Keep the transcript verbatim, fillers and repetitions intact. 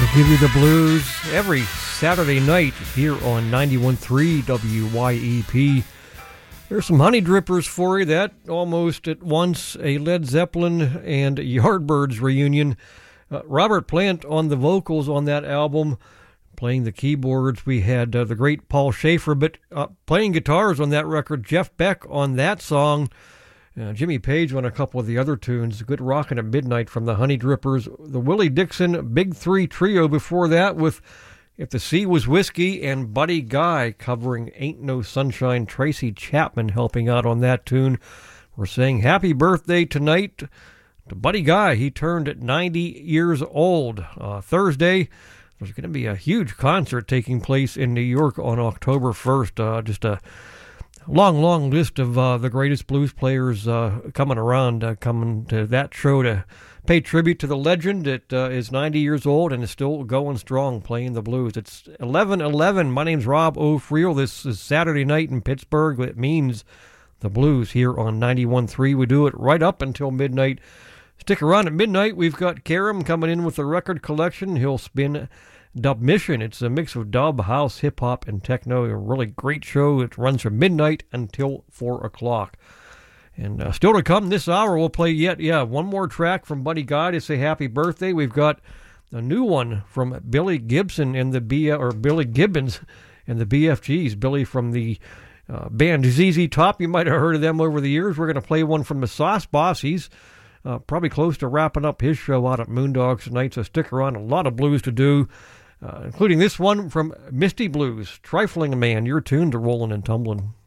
Give you the blues every Saturday night here on ninety-one point three W Y E P. There's some Honey Drippers for you. That almost at once a Led Zeppelin and Yardbirds reunion. Uh, Robert Plant on the vocals on that album, playing the keyboards. We had uh, the great Paul Schaefer, but uh, playing guitars on that record, Jeff Beck on that song. Uh, Jimmy Page on a couple of the other tunes. Good Rockin' at Midnight from the Honey Drippers. The Willie Dixon Big Three Trio before that with If the Sea Was Whiskey and Buddy Guy covering Ain't No Sunshine. Tracy Chapman helping out on that tune. We're saying happy birthday tonight to Buddy Guy. He turned ninety years old. Uh, Thursday, there's going to be a huge concert taking place in New York on October first. Uh, just a long, long list of uh, the greatest blues players uh, coming around, uh, coming to that show to pay tribute to the legend that uh, is ninety years old and is still going strong playing the blues. It's eleven eleven. My name's Rob O'Friel. This is Saturday night in Pittsburgh. It means the blues here on ninety-one point three. We do it right up until midnight. Stick around at midnight. We've got Karam coming in with a record collection. He'll spin Dub Mission. It's a mix of dub, house, hip-hop, and techno. A really great show. It runs from midnight until four o'clock. And uh, still to come this hour, we'll play yet, yeah, one more track from Buddy Guy to say happy birthday. We've got a new one from Billy Gibson and the B, or Billy Gibbons and the B F Gs. Billy from the uh, band Z Z Top. You might have heard of them over the years. We're going to play one from the Sauce Boss. He's uh, probably close to wrapping up his show out at Moondogs tonight, so stick around. A lot of blues to do. Uh, including this one from Misty Blues, Trifling Man. Your tune to Rollin' and Tumblin'.